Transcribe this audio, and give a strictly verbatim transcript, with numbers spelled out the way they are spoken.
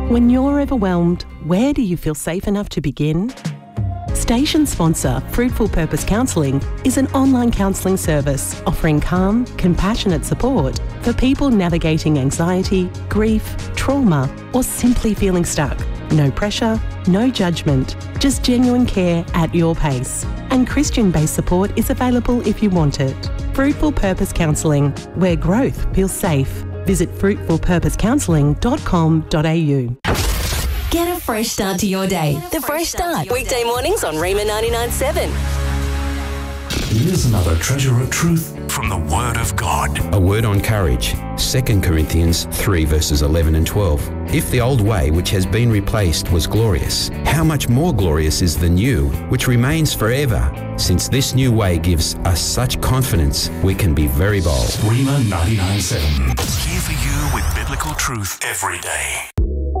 When you're overwhelmed, where do you feel safe enough to begin? Station sponsor Fruitful Purpose Counselling is an online counselling service offering calm, compassionate support for people navigating anxiety, grief, trauma, or simply feeling stuck. No pressure, no judgment, just genuine care at your pace. And Christian-based support is available if you want it. Fruitful Purpose Counselling, where growth feels safe. Visit fruitful purpose counselling dot com dot a u. Get a fresh start to your day. The Fresh Start. Weekday mornings on Rima ninety-nine point seven. Here's another treasure of truth from the Word of God. A word on courage. Second Corinthians three verses eleven and twelve. If the old way which has been replaced was glorious, how much more glorious is the new, which remains forever? Since this new way gives us such confidence, we can be very bold. Rima ninety-nine point seven. Here for you with biblical truth every day.